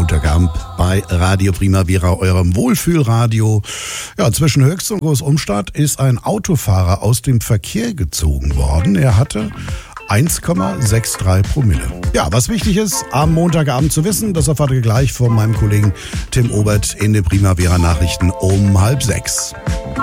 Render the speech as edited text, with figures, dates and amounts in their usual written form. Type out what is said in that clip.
Montagabend bei Radio Primavera, eurem Wohlfühlradio. Ja, zwischen Höchst und Großumstadt ist ein Autofahrer aus dem Verkehr gezogen worden. Er hatte 1,63 Promille. Ja, was wichtig ist, am Montagabend zu wissen, das erfahrt ihr gleich von meinem Kollegen Tim Obert in den Primavera Nachrichten um 5:30.